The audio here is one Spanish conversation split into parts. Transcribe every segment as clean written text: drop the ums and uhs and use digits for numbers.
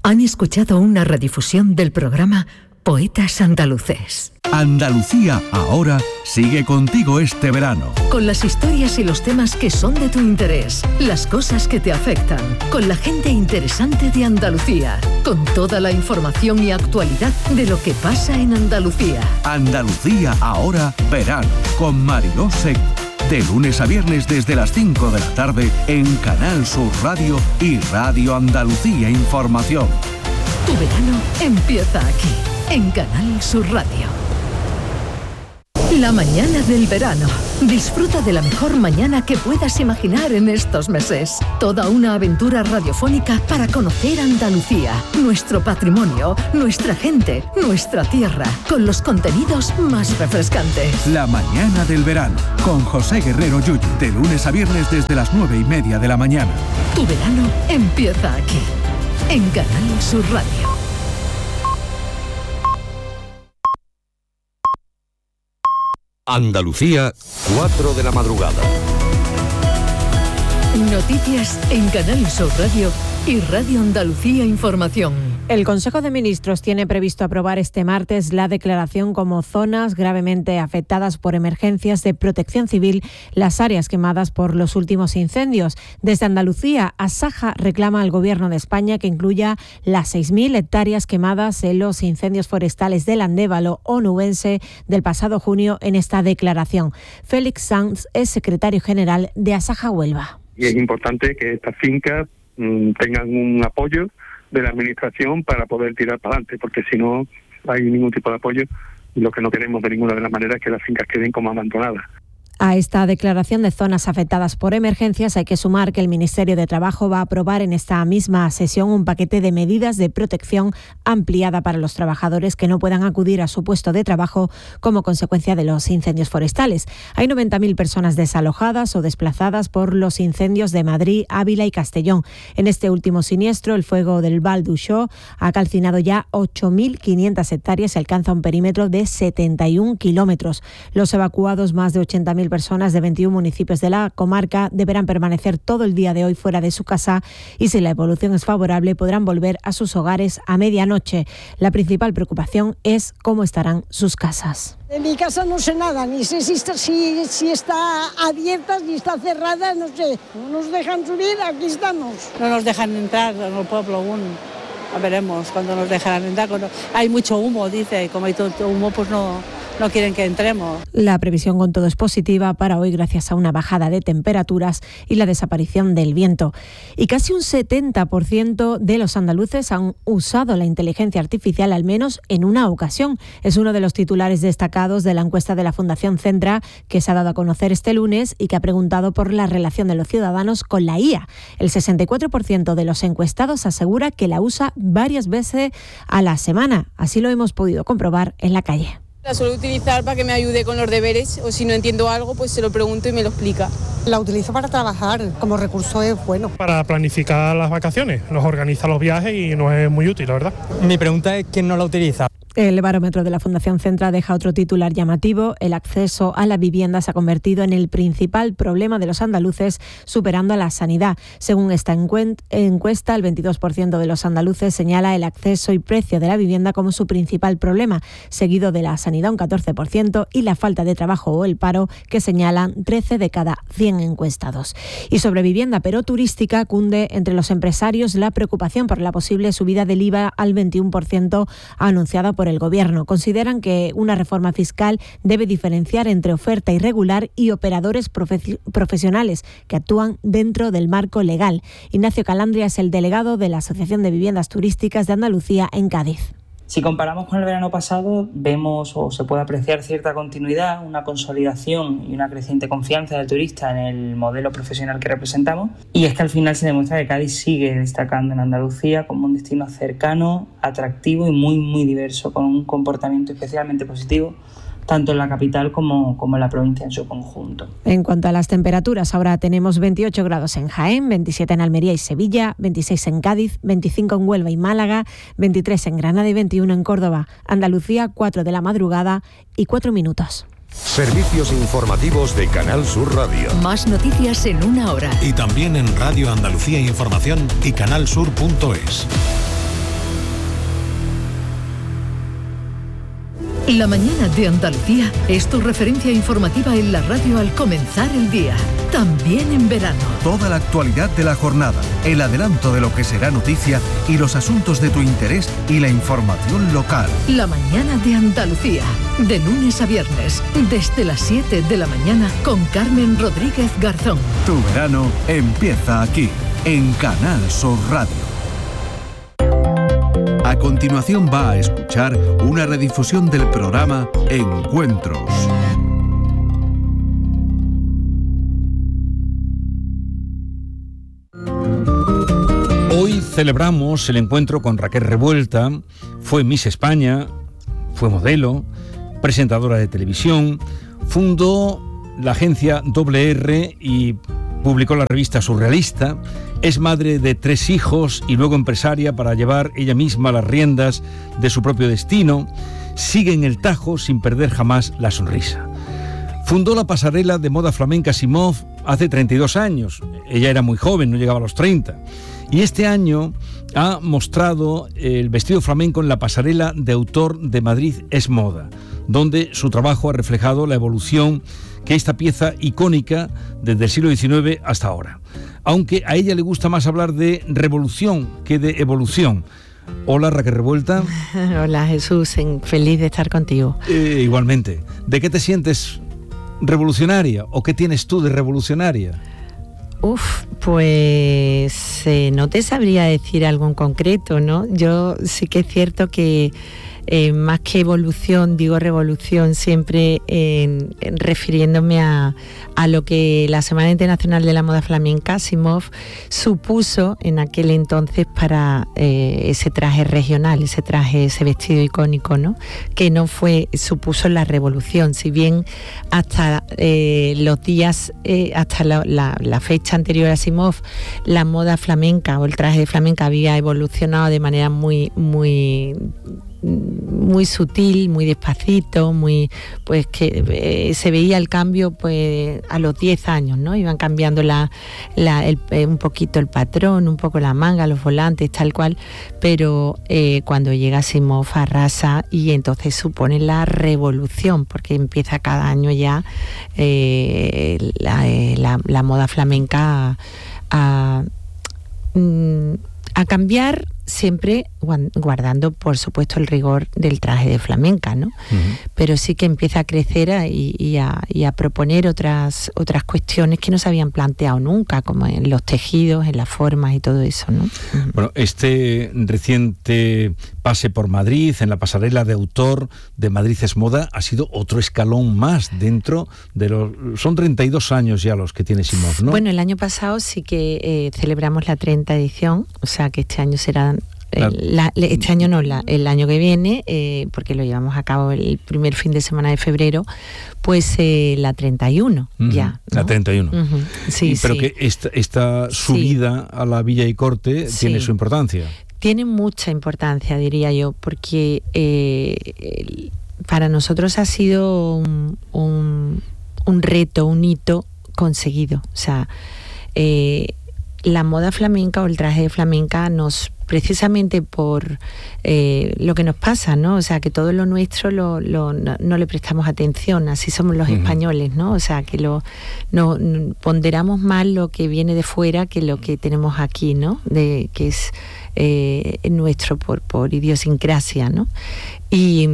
Han escuchado una redifusión del programa Poetas Andaluces. Andalucía Ahora sigue contigo este verano. Con las historias y los temas que son de tu interés, las cosas que te afectan, con la gente interesante de Andalucía, con toda la información y actualidad de lo que pasa en Andalucía. Andalucía Ahora verano, con Mariló Seco. De lunes a viernes desde las 5 de la tarde en Canal Sur Radio y Radio Andalucía Información. Tu verano empieza aquí, en Canal Sur Radio. La mañana del verano. Disfruta de la mejor mañana que puedas imaginar en estos meses. Toda una aventura radiofónica para conocer Andalucía, nuestro patrimonio, nuestra gente, nuestra tierra, con los contenidos más refrescantes. La mañana del verano, con José Guerrero Yuyu, de lunes a viernes desde las 9:30 de la mañana. Tu verano empieza aquí, en Canal Sur Radio. Andalucía, 4 de la madrugada. Noticias en Canal Sur Radio y Radio Andalucía Información. El Consejo de Ministros tiene previsto aprobar este martes la declaración como zonas gravemente afectadas por emergencias de protección civil las áreas quemadas por los últimos incendios. Desde Andalucía, Asaja reclama al Gobierno de España que incluya las 6.000 hectáreas quemadas en los incendios forestales del Andévalo onubense del pasado junio en esta declaración. Félix Sanz es secretario general de Asaja Huelva. Y es importante que estas fincas tengan un apoyo de la administración para poder tirar para adelante, porque si no hay ningún tipo de apoyo, lo que no queremos de ninguna de las maneras es que las fincas queden como abandonadas. A esta declaración de zonas afectadas por emergencias hay que sumar que el Ministerio de Trabajo va a aprobar en esta misma sesión un paquete de medidas de protección ampliada para los trabajadores que no puedan acudir a su puesto de trabajo como consecuencia de los incendios forestales. Hay 90.000 personas desalojadas o desplazadas por los incendios de Madrid, Ávila y Castellón. En este último siniestro, el fuego del Val d'Uixó ha calcinado ya 8.500 hectáreas y alcanza un perímetro de 71 kilómetros. Los evacuados, más de 80.000 personas de 21 municipios de la comarca, deberán permanecer todo el día de hoy fuera de su casa y, si la evolución es favorable, podrán volver a sus hogares a medianoche. La principal preocupación es cómo estarán sus casas. En mi casa no sé nada, ni sé si está abierta, si está cerrada, no sé. No nos dejan subir, aquí estamos. No nos dejan entrar en el pueblo aún. Veremos cuando nos dejarán entrar. Hay mucho humo, dice, como hay todo humo, pues no quieren que entremos. La previsión con todo es positiva para hoy gracias a una bajada de temperaturas y la desaparición del viento. Y casi un 70% de los andaluces han usado la inteligencia artificial al menos en una ocasión. Es uno de los titulares destacados de la encuesta de la Fundación Centra que se ha dado a conocer este lunes y que ha preguntado por la relación de los ciudadanos con la IA. El 64% de los encuestados asegura que la usa varias veces a la semana. Así lo hemos podido comprobar en la calle. La suelo utilizar para que me ayude con los deberes, o si no entiendo algo, pues se lo pregunto y me lo explica. La utilizo para trabajar, como recurso es bueno. Para planificar las vacaciones, nos organiza los viajes y nos es muy útil, la verdad. Mi pregunta es ¿quién no la utiliza? El barómetro de la Fundación Centra deja otro titular llamativo. El acceso a la vivienda se ha convertido en el principal problema de los andaluces, superando a la sanidad. Según esta encuesta, el 22% de los andaluces señala el acceso y precio de la vivienda como su principal problema, seguido de la sanidad un 14% y la falta de trabajo o el paro, que señalan 13 de cada 100 encuestados. Y sobre vivienda, pero turística, cunde entre los empresarios la preocupación por la posible subida del IVA al 21% anunciada por el Gobierno. Consideran que una reforma fiscal debe diferenciar entre oferta irregular y operadores profesionales que actúan dentro del marco legal. Ignacio Calandria es el delegado de la Asociación de Viviendas Turísticas de Andalucía en Cádiz. Si comparamos con el verano pasado, vemos o se puede apreciar cierta continuidad, una consolidación y una creciente confianza del turista en el modelo profesional que representamos. Y es que al final se demuestra que Cádiz sigue destacando en Andalucía como un destino cercano, atractivo y muy diverso, con un comportamiento especialmente positivo tanto en la capital como en la provincia en su conjunto. En cuanto a las temperaturas, ahora tenemos 28 grados en Jaén, 27 en Almería y Sevilla, 26 en Cádiz, 25 en Huelva y Málaga, 23 en Granada y 21 en Córdoba. Andalucía, 4 de la madrugada y 4 minutos. Servicios informativos de Canal Sur Radio. Más noticias en una hora. Y también en Radio Andalucía Información y canalsur.es. La mañana de Andalucía es tu referencia informativa en la radio al comenzar el día, también en verano. Toda la actualidad de la jornada, el adelanto de lo que será noticia y los asuntos de tu interés y la información local. La mañana de Andalucía, de lunes a viernes, desde las 7 de la mañana con Carmen Rodríguez Garzón. Tu verano empieza aquí, en Canal Sur Radio. A continuación va a escuchar una redifusión del programa Encuentros. Hoy celebramos el encuentro con Raquel Revuelta. Fue Miss España, fue modelo, presentadora de televisión, fundó la agencia WR y publicó la revista Surrealista. Es madre de 3 hijos y luego empresaria para llevar ella misma las riendas de su propio destino. Sigue en el tajo sin perder jamás la sonrisa. Fundó la pasarela de moda flamenca Simov hace 32 años. Ella era muy joven, no llegaba a los 30. Y este año ha mostrado el vestido flamenco en la pasarela de autor de Madrid es Moda, donde su trabajo ha reflejado la evolución que esta pieza icónica desde el siglo XIX hasta ahora. Aunque a ella le gusta más hablar de revolución que de evolución. Hola, Raquel Revuelta. Hola, Jesús, feliz de estar contigo. Igualmente. ¿De qué te sientes revolucionaria o qué tienes tú de revolucionaria? Pues no te sabría decir algo en concreto, ¿no? Yo sí que es cierto que más que evolución, digo revolución, siempre refiriéndome a lo que la Semana Internacional de la Moda Flamenca, Simov, supuso en aquel entonces para ese traje regional, ese vestido icónico, ¿no? Que no supuso la revolución, si bien hasta los días, hasta la fecha anterior a Simov, la moda flamenca o el traje de flamenca había evolucionado de manera muy sutil, muy despacito, pues que se veía el cambio pues a los 10 años, ¿no? Iban cambiando un poquito el patrón, un poco la manga, los volantes, tal cual, pero cuando llega Simov arrasa y entonces supone la revolución, porque empieza cada año ya la moda flamenca a cambiar, siempre guardando, por supuesto, el rigor del traje de flamenca, ¿no? Uh-huh. Pero sí que empieza a crecer y a proponer otras cuestiones que no se habían planteado nunca, como en los tejidos, en las formas y todo eso, ¿no? Uh-huh. Bueno, este reciente pase por Madrid, en la pasarela de autor de Madrid es Moda, ha sido otro escalón más dentro de los... Son 32 años ya los que tiene Simov, ¿no? Bueno, el año pasado sí que celebramos la 30 edición, o sea que este año será... este año no, el año que viene, porque lo llevamos a cabo el primer fin de semana de febrero, pues la 31 ya, ¿no? La 31. Uh-huh. Sí, pero sí. Que esta subida a la Villa y Corte tiene su importancia. Tiene mucha importancia, diría yo, porque para nosotros ha sido un reto, un hito conseguido. O sea, la moda flamenca o el traje de flamenca precisamente por lo que nos pasa, ¿no? O sea, que todo lo nuestro no le prestamos atención, así somos los españoles, ¿no? O sea, que no ponderamos más lo que viene de fuera que lo que tenemos aquí, ¿no? Que es nuestro por idiosincrasia, ¿no? Y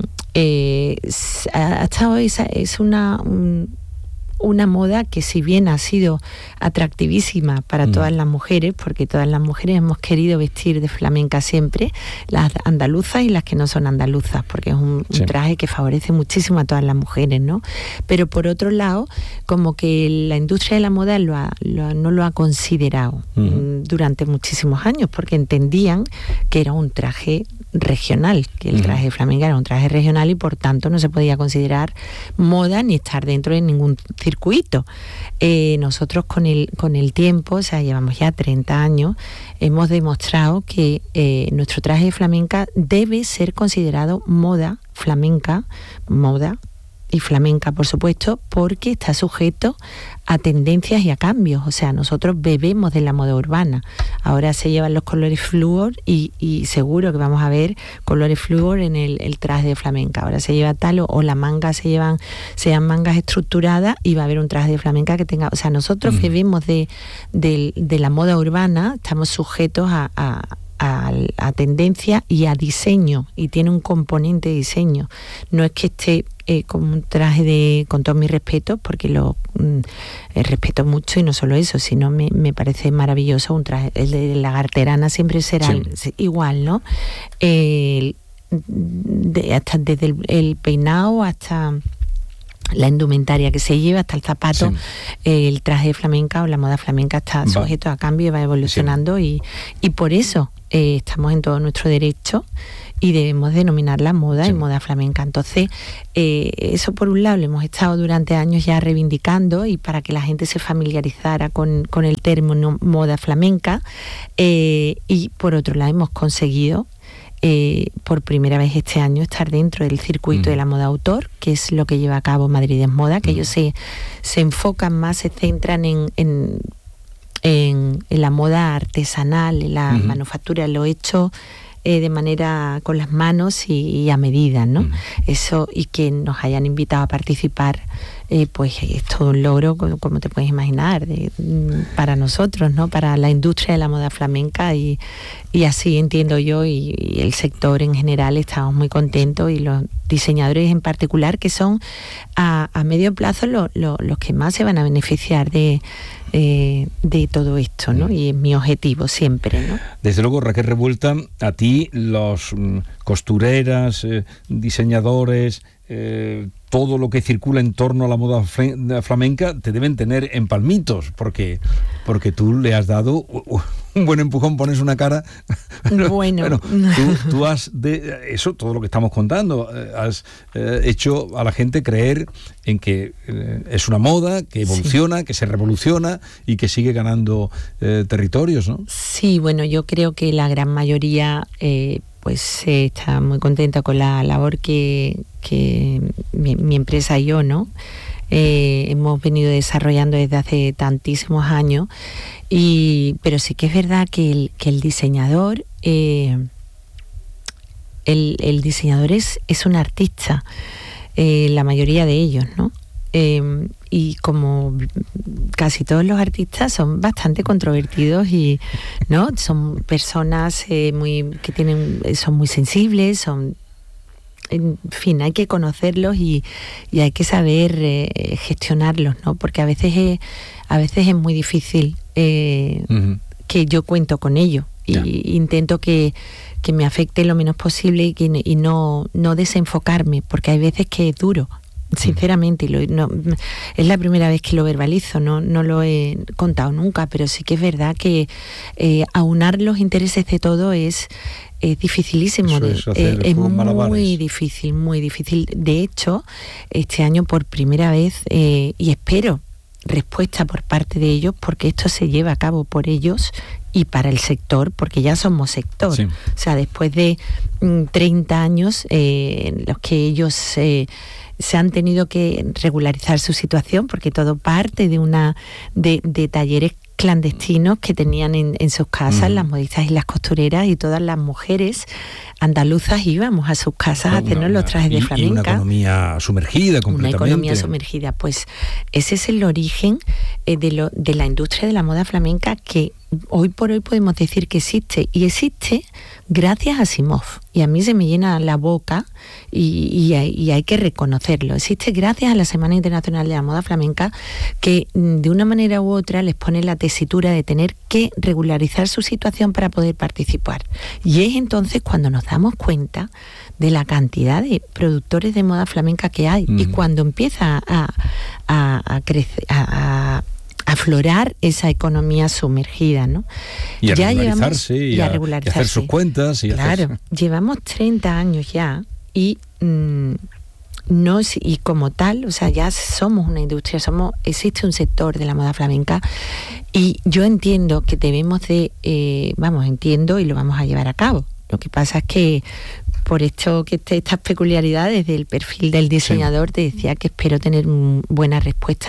hasta hoy es una moda que, si bien ha sido atractivísima para todas las mujeres, porque todas las mujeres hemos querido vestir de flamenca siempre, las andaluzas y las que no son andaluzas, porque es un traje que favorece muchísimo a todas las mujeres, ¿no? Pero por otro lado, como que la industria de la moda no lo ha considerado durante muchísimos años, porque entendían que era un traje regional, que el traje de flamenca era un traje regional y por tanto no se podía considerar moda ni estar dentro de ningún circuito. Nosotros con el tiempo, o sea, llevamos ya 30 años, hemos demostrado que nuestro traje de flamenca debe ser considerado moda flamenca, moda y flamenca, por supuesto, porque está sujeto a tendencias y a cambios. O sea, nosotros bebemos de la moda urbana. Ahora se llevan los colores flúor y seguro que vamos a ver colores flúor en el traje de flamenca. Ahora se lleva tal o las mangas sean mangas estructuradas y va a haber un traje de flamenca que tenga... O sea, nosotros bebemos de la moda urbana, estamos sujetos a tendencia y a diseño, y tiene un componente de diseño. No es que esté con un traje con todo mi respeto, porque lo respeto mucho, y no solo eso, sino me parece maravilloso un traje. El de la garterana siempre será igual, ¿no? Hasta desde el peinado hasta la indumentaria que se lleva, hasta el zapato, el traje de flamenca o la moda flamenca está sujeto a cambio y va evolucionando, y por eso estamos en todo nuestro derecho y debemos denominar la moda y moda flamenca. Entonces, eso por un lado lo hemos estado durante años ya reivindicando, y para que la gente se familiarizara con el término moda flamenca, y por otro lado hemos conseguido por primera vez este año estar dentro del circuito de la moda autor, que es lo que lleva a cabo Madrid es Moda, que ellos se enfocan más, se centran en la moda artesanal, en la manufactura, lo hecho de manera con las manos y a medida, ¿no? Eso, y que nos hayan invitado a participar, pues es todo un logro, como te puedes imaginar, para nosotros, ¿no? Para la industria de la moda flamenca, y así entiendo yo, y el sector en general estamos muy contentos, y los diseñadores en particular, que son a medio plazo los que más se van a beneficiar de todo esto, ¿no? Y es mi objetivo siempre, ¿no? Desde luego, Raquel Revuelta, a ti los costureras, diseñadores, todo lo que circula en torno a la moda flamenca te deben tener en palmitos, porque tú le has dado un buen empujón, pones una cara. Bueno, tú has eso, todo lo que estamos contando, has hecho a la gente creer en que es una moda que evoluciona, que se revoluciona y que sigue ganando territorios, ¿no? Sí, bueno, yo creo que la gran mayoría pues está muy contenta con la labor que mi empresa y yo, ¿no? Hemos venido desarrollando desde hace tantísimos años, pero sí que es verdad que el diseñador el diseñador es un artista, la mayoría de ellos, ¿no? Y como casi todos los artistas son bastante controvertidos, y no son personas son muy sensibles, en fin, hay que conocerlos y hay que saber gestionarlos, ¿no? Porque a veces es muy difícil que yo cuento con ello, y intento que me afecte lo menos posible, y no desenfocarme, porque hay veces que es duro, sinceramente, es la primera vez que lo verbalizo, no lo he contado nunca, pero sí que es verdad que aunar los intereses de todo es dificilísimo, es muy difícil. De hecho, este año por primera vez, y espero respuesta por parte de ellos, porque esto se lleva a cabo por ellos y para el sector, porque ya somos sector. O sea, después de 30 años en los que ellos se han tenido que regularizar su situación, porque todo parte de talleres clandestinos que tenían en sus casas las modistas y las costureras, y todas las mujeres andaluzas íbamos a sus casas a hacernos los trajes de flamenca. Y una economía sumergida completamente. Una economía sumergida, pues ese es el origen de la industria de la moda flamenca, que hoy por hoy podemos decir que existe, y existe gracias a Asimov, y a mí se me llena la boca, y hay que reconocerlo. Existe gracias a la Semana Internacional de la Moda Flamenca, que de una manera u otra les pone la tesitura de tener que regularizar su situación para poder participar, y es entonces cuando nos damos cuenta de la cantidad de productores de moda flamenca que hay, y cuando empieza a crecer, a aflorar esa economía sumergida, ¿no? Y a regularizarse, y a hacer sus cuentas. Llevamos 30 años ya, y y como tal, o sea, ya somos una industria, existe un sector de la moda flamenca, y yo entiendo que debemos entiendo y lo vamos a llevar a cabo. Lo que pasa es que por esto que estas peculiaridades del perfil del diseñador, te decía que espero tener buena respuesta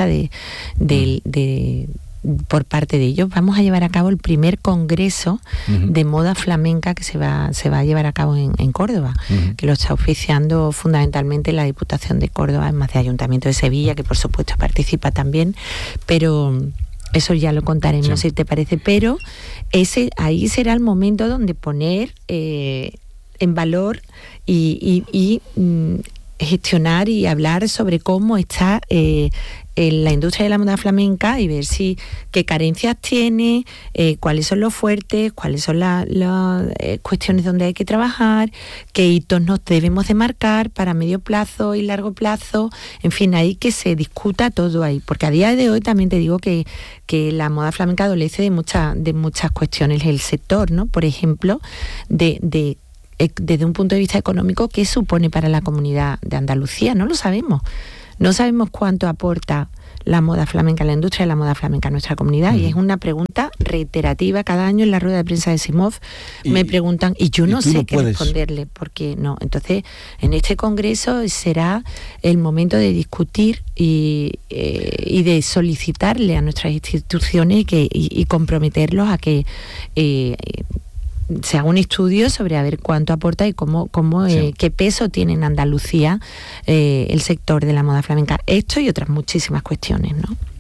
por parte de ellos. Vamos a llevar a cabo el primer congreso de moda flamenca que se va a llevar a cabo en Córdoba, que lo está oficiando fundamentalmente la Diputación de Córdoba, además del Ayuntamiento de Sevilla, que por supuesto participa también, pero eso ya lo contaremos, si te parece, pero ahí será el momento donde poner en valor y gestionar y hablar sobre cómo está en la industria de la moda flamenca y ver qué carencias tiene, cuáles son los fuertes, cuáles son las cuestiones donde hay que trabajar, qué hitos nos debemos de marcar para medio plazo y largo plazo, en fin, ahí que se discuta todo ahí, porque a día de hoy también te digo que la moda flamenca adolece de muchas cuestiones el sector, ¿no? Por ejemplo, desde un punto de vista económico, ¿qué supone para la comunidad de Andalucía? No lo sabemos. No sabemos cuánto aporta la moda flamenca, la industria de la moda flamenca a nuestra comunidad, y es una pregunta reiterativa. Cada año en la rueda de prensa de SIMOV me preguntan, y yo no sé qué responderle, porque no. Entonces, en este congreso será el momento de discutir y de solicitarle a nuestras instituciones y comprometerlos a que se haga un estudio sobre a ver cuánto aporta y qué peso tiene en Andalucía el sector de la moda flamenca. Esto y otras muchísimas cuestiones, ¿no?